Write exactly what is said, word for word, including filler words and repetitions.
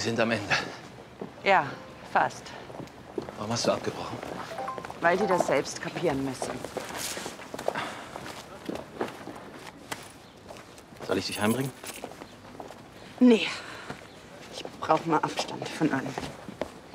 Wir sind am Ende. Ja, fast. Warum hast du abgebrochen? Weil die das selbst kapieren müssen. Soll ich dich heimbringen? Nee. Ich brauche mal Abstand von allem.